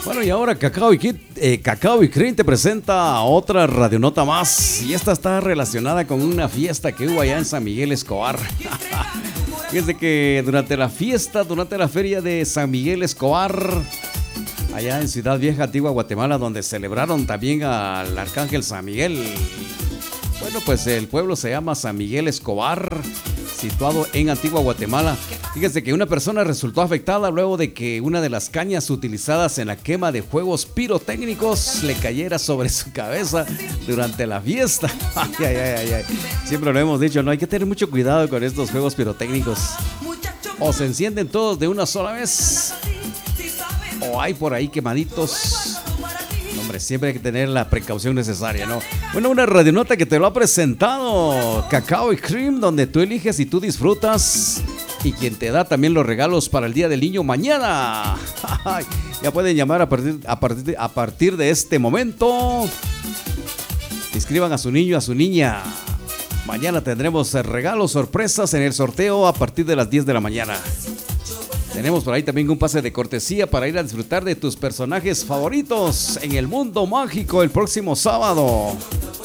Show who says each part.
Speaker 1: Bueno, y ahora Cacao y Cream te presenta otra radionota más. Y esta está relacionada con una fiesta que hubo allá en San Miguel Escobar. Fíjense que durante la feria de San Miguel Escobar, allá en Ciudad Vieja, Antigua Guatemala, donde celebraron también al Arcángel San Miguel. Bueno, pues el pueblo se llama San Miguel Escobar, situado en Antigua Guatemala. Fíjense que una persona resultó afectada luego de que una de las cañas utilizadas en la quema de juegos pirotécnicos le cayera sobre su cabeza durante la fiesta. Ay. Siempre lo hemos dicho, no hay que tener mucho cuidado con estos juegos pirotécnicos. O se encienden todos de una sola vez, o hay por ahí quemaditos. Hombre, siempre hay que tener la precaución necesaria, ¿no? Bueno, una radionota que te lo ha presentado Cacao y Cream, donde tú eliges y tú disfrutas, y quien te da también los regalos para el Día del Niño mañana. Ya pueden llamar a partir de este momento. Inscriban a su niño, a su niña. Mañana tendremos regalos, sorpresas en el sorteo a partir de las 10 de la mañana. Tenemos por ahí también un pase de cortesía para ir a disfrutar de tus personajes favoritos en el mundo mágico el próximo sábado.